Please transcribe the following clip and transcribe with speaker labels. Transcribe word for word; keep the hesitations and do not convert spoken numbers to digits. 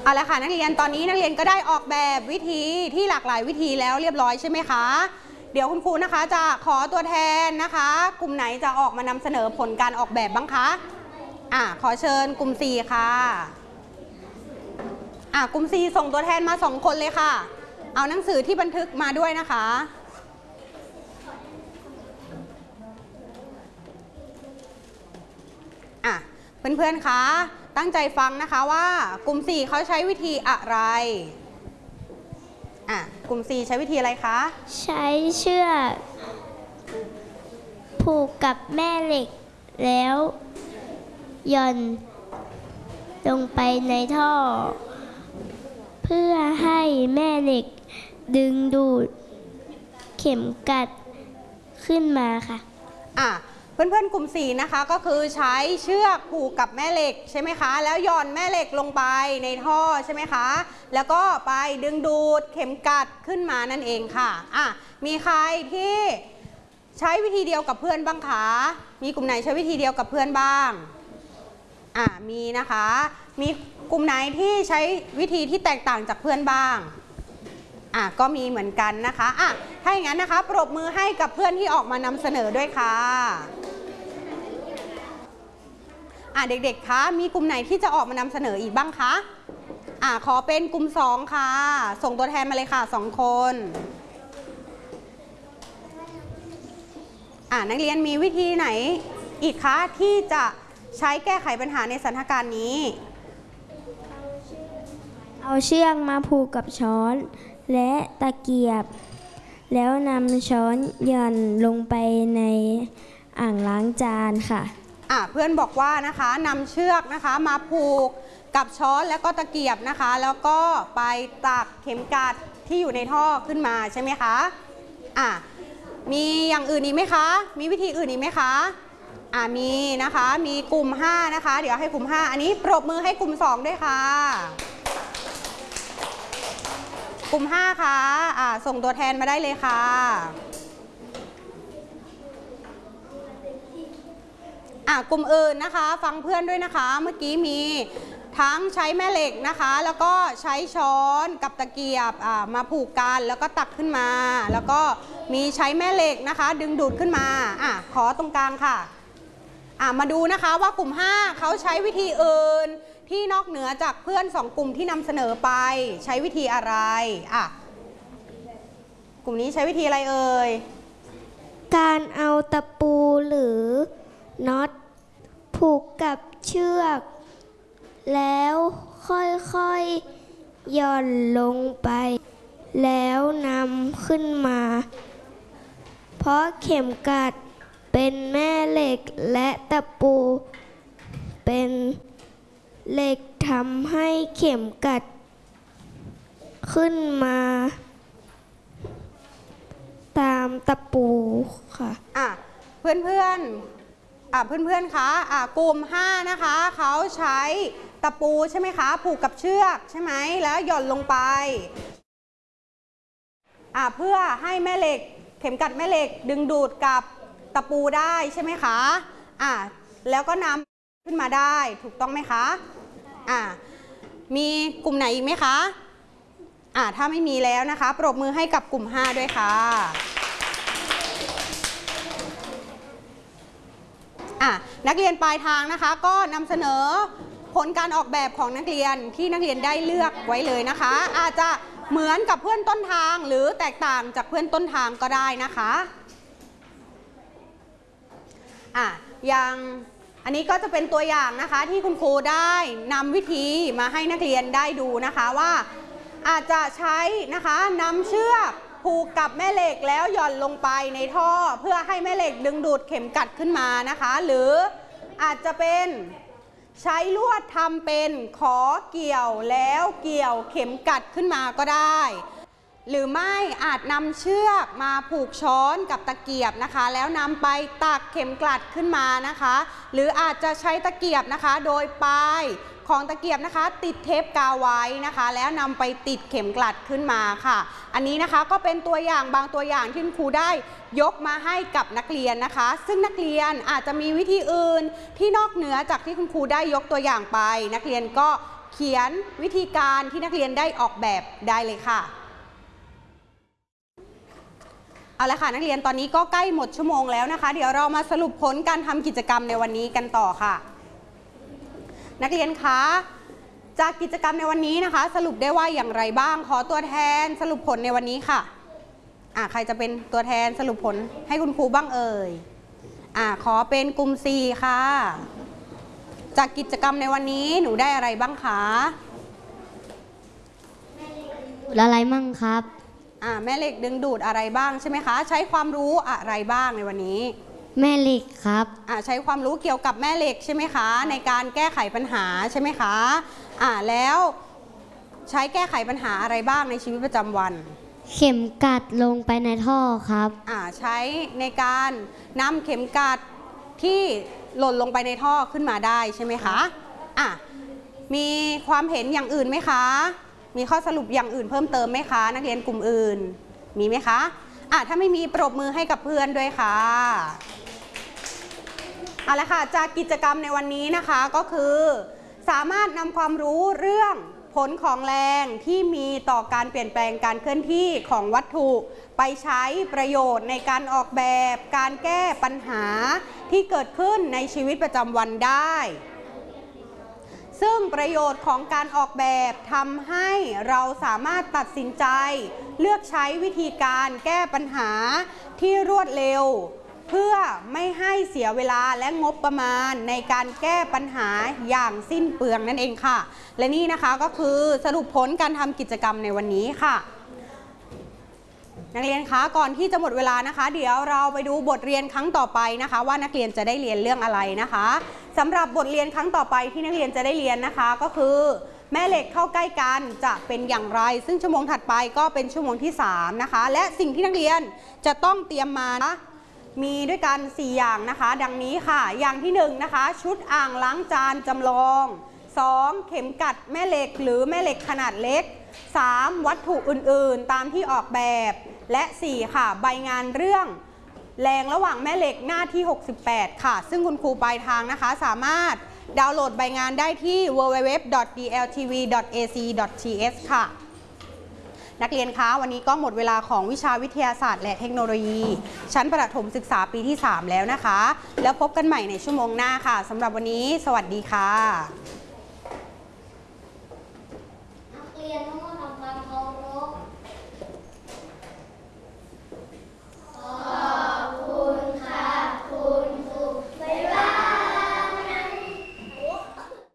Speaker 1: เอาละค่ะนักเรียนตอนนี้นักเรียนก็ได้ออกแบบวิธีที่หลากหลายวิธีแล้วเรียบร้อยใช่ไหมคะเดี๋ยวคุณครูนะคะจะขอตัวแทนนะคะกลุ่มไหนจะออกมานำเสนอผลการออกแบบบ้างคะอ่ะขอเชิญกลุ่มสี่ค่ะอ่ะกลุ่มสี่ส่งตัวแทนมาสองคนเลยค่ะเอาหนังสือที่บันทึกมาด้วยนะคะอ่ะเพื่อนๆคะตั้งใจฟังนะคะว่ากลุ่มสี่เขาใช้วิธีอะไรอ่ะกลุ่มสี่ใช้วิธีอะไรคะ
Speaker 2: ใช้เชือกผูกกับแม่เหล็กแล้วหย่อนลงไปในท่อเพื่อให้แม่เหล็กดึงดูดเข็มกัดขึ้นมาค่ะ
Speaker 1: อ่ะเพื่อนๆกลุ่มสี่นะคะก็คือใช้เชือกผูกกับแม่เหล็กใช่ไหมคะแล้วหย่อนแม่เหล็กลงไปในท่อใช่ไหมคะแล้วก็ไปดึงดูดเข็มกัดขึ้นมานั่นเองค่ะอ่ะมีใครที่ใช้วิธีเดียวกับเพื่อนบ้างคะมีกลุ่มไหนใช้วิธีเดียวกับเพื่อนบ้างอ่ะมีนะคะมีกลุ่มไหนที่ใช้วิธีที่แตกต่างจากเพื่อนบ้างอ่ะก็มีเหมือนกันนะคะอ่ะถ้าอย่างนั้นนะคะปรบมือให้กับเพื่อนที่ออกมานำเสนอด้วยค่ะอ่ะเด็กๆคะมีกลุ่มไหนที่จะออกมานำเสนออีกบ้างคะอ่ะขอเป็นกลุ่มสองค่ะส่งตัวแทนมาเลยค่ะสองคนอ่ะนักเรียนมีวิธีไหนอีกคะที่จะใช้แก้ไขปัญหาในสถานการณ์นี้
Speaker 2: เอาเชือกมาผูกกับช้อนและตะเกียบแล้วนำช้อนหย่อนลงไปในอ่างล้างจานค่ะ
Speaker 1: อ่ะเพื่อนบอกว่านะคะนำเชือกนะคะมาผูกกับช้อนแล้วก็ตะเกียบนะคะแล้วก็ไปตักเข็มกัดที่อยู่ในท่อขึ้นมาใช่ไหมคะอ่ะมีอย่างอื่นอีกไหมคะมีวิธีอื่นอีกไหมคะอ่ะมีนะคะมีกลุ่มห้านะคะเดี๋ยวให้กลุ่มห้าอันนี้ปรบมือให้กลุ่มสองด้วยค่ะกลุ่มห้าค่ะอ่ะส่งตัวแทนมาได้เลยค่ะอ่ะกลุ่มอื่นนะคะฟังเพื่อนด้วยนะคะเมื่อกี้มีทั้งใช้แม่เหล็กนะคะแล้วก็ใช้ช้อนกับตะเกียบอ่ะมาผูกกันแล้วก็ตักขึ้นมาแล้วก็มีใช้แม่เหล็กนะคะดึงดูดขึ้นมาอ่ะขอตรงกลางค่ะอ่ะมาดูนะคะว่ากลุ่มห้าเขาใช้วิธีอื่นที่นอกเหนือจากเพื่อนสองกลุ่มที่นำเสนอไปใช้วิธีอะไรอ่ะกลุ่มนี้ใช้วิธีอะไรเอ่ย
Speaker 2: การเอาตะปูหรือน็อตผูกกับเชือกแล้วค่อยๆหย่อนลงไปแล้วนำขึ้นมาเพราะเข็มกัดเป็นแม่เหล็กและตะปูเป็นเหล็กทำให้เข็มกัดขึ้นมาตามตะปูค่ะ
Speaker 1: อ่ะเพื่อนเพื่อนอ่ะเพื่อนเพื่อนคะอ่ะกลุ่มห้านะคะเขาใช้ตะปูใช่ไหมคะผูกกับเชือกใช่ไหมแล้วหย่อนลงไปอ่ะเพื่อให้แม่เหล็กเข็มกัดแม่เหล็กดึงดูดกับตะปูได้ใช่ไหมคะอ่ะแล้วก็นำขึ้นมาได้ถูกต้องไหมคะอ่ะมีกลุ่มไหนอีกไหมคะอ่ะถ้าไม่มีแล้วนะคะปรบมือให้กับกลุ่มห้าด้วยค่ะอ่ะนักเรียนปลายทางนะคะก็นำเสนอผลการออกแบบของนักเรียนที่นักเรียนได้เลือกไว้เลยนะคะอาจจะเหมือนกับเพื่อนต้นทางหรือแตกต่างจากเพื่อนต้นทางก็ได้นะคะอ่ะอย่างอันนี้ก็จะเป็นตัวอย่างนะคะที่คุณครูได้นำวิธีมาให้นักเรียนได้ดูนะคะว่าอาจจะใช้นะคะนำเชือกผูกกับแม่เหล็กแล้วหย่อนลงไปในท่อเพื่อให้แม่เหล็กดึงดูดเข็มกัดขึ้นมานะคะหรืออาจจะเป็นใช้ลวดทำเป็นขอเกี่ยวแล้วเกี่ยวเข็มกัดขึ้นมาก็ได้หรือไม่อาจนำเชือกมาผูกช้อนกับตะเกียบนะคะแล้วนำไปตักเข็มกลัดขึ้นมานะคะหรืออาจจะใช้ตะเกียบนะคะโดยปลายของตะเกียบนะคะติดเทปกาวไว้นะคะแล้วนำไปติดเข็มกลัดขึ้นมาค่ะอันนี้นะคะก็เป็นตัวอย่างบางตัวอย่างที่ครูได้ยกมาให้กับนักเรียนนะคะซึ่งนักเรียนอาจจะมีวิธีอื่นที่นอกเหนือจากที่คุณครูได้ยกตัวอย่างไปนักเรียนก็เเขียนวิธีการที่นักเรียนได้ออกแบบได้เลยค่ะเอาละค่ะนักเรียนตอนนี้ก็ใกล้หมดชั่วโมงแล้วนะคะเดี๋ยวเรามาสรุปผลการทำกิจกรรมในวันนี้กันต่อค่ะนักเรียนคะจากกิจกรรมในวันนี้นะคะสรุปได้ว่าอย่างไรบ้างขอตัวแทนสรุปผลในวันนี้ค่ะอ่ะใครจะเป็นตัวแทนสรุปผลให้คุณครูบ้างเอ่ยอ่ะขอเป็นกลุ่ม สี่ ค่ะจากกิจกรรมในวันนี้หนูได้อะไรบ้างคะ
Speaker 2: อะไรมั่งครับ
Speaker 1: อ่ะแม่เหล็กดึงดูดอะไรบ้างใช่ไหมคะใช้ความรู้อะไรบ้างในวันนี้
Speaker 2: แม่เหล็กครับ
Speaker 1: อ่ะใช้ความรู้เกี่ยวกับแม่เหล็กใช่ไหมคะในการแก้ไขปัญหาใช่ไหมคะอ่ะแล้วใช้แก้ไขปัญหาอะไรบ้างในชีวิตประจำวัน
Speaker 2: เข็มกัดลงไปในท่อครับ
Speaker 1: อ่าใช้ในการนำเข็มกัดที่หล่นลงไปในท่อขึ้นมาได้ใช่ไหมคะอ่ะมีความเห็นอย่างอื่นไหมคะมีข้อสรุปอย่างอื่นเพิ่มเติมไหมคะนักเรียนกลุ่มอื่นมีไหมคะอ่ะถ้าไม่มีปรบมือให้กับเพื่อนด้วยค่ะเอาละค่ะจากกิจกรรมในวันนี้นะคะก็คือสามารถนำความรู้เรื่องผลของแรงที่มีต่อการเปลี่ยนแปลงการเคลื่อนที่ของวัตถุไปใช้ประโยชน์ในการออกแบบการแก้ปัญหาที่เกิดขึ้นในชีวิตประจำวันได้ซึ่งประโยชน์ของการออกแบบทำให้เราสามารถตัดสินใจเลือกใช้วิธีการแก้ปัญหาที่รวดเร็วเพื่อไม่ให้เสียเวลาและงบประมาณในการแก้ปัญหาอย่างสิ้นเปลืองนั่นเองค่ะและนี่นะคะก็คือสรุปผลการทำกิจกรรมในวันนี้ค่ะนักเรียนคะก่อนที่จะหมดเวลานะคะเดี๋ยวเราไปดูบทเรียนครั้งต่อไปนะคะว่านักเรียนจะได้เรียนเรื่องอะไรนะคะสำหรับบทเรียนครั้งต่อไปที่นักเรียนจะได้เรียนนะคะก็คือแม่เหล็กเข้าใกล้กันจะเป็นอย่างไรซึ่งชั่วโมงถัดไปก็เป็นชั่วโมงที่สามนะคะและสิ่งที่นักเรียนจะต้องเตรียมมานะมีด้วยกันสี่อย่างนะคะดังนี้ค่ะอย่างที่หนึ่งนะคะชุดอ่างล้างจานจำลองสองเข็มกัดแม่เหล็กหรือแม่เหล็กขนาดเล็กสามวัตถุอื่นๆตามที่ออกแบบและสี่ค่ะใบงานเรื่องแรงระหว่างแม่เหล็กหน้าที่หกสิบแปดค่ะซึ่งคุณครูปลายทางนะคะสามารถดาวน์โหลดใบงานได้ที่ ดับเบิลยู ดับเบิลยู ดับเบิลยู ดอท ดี แอล ที วี ดอท เอ ซี ดอท ที เอส ค่ะนักเรียนคะวันนี้ก็หมดเวลาของวิชาวิทยาศาสตร์และเทคโนโลยีชั้นประถมศึกษาปีที่สามแล้วนะคะแล้วพบกันใหม่ในชั่วโมงหน้าค่ะสำหรับวันนี้สวัสดีค่ะนักเรียนทั้งหมด